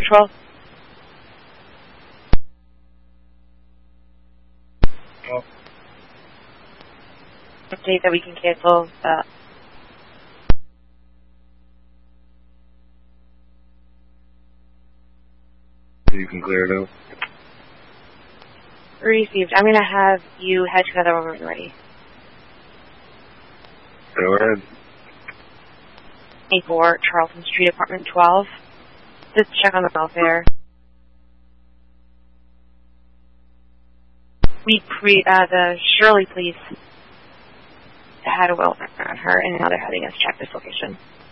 Central. Oh. Update that we can cancel that. You can clear it out. Received. I'm going to have you head to another room when you're ready. Go ahead. 24 Charlton Street, apartment 12. Just check on the welfare. The Shirley police had a welfare on her, and now they're having us check this location.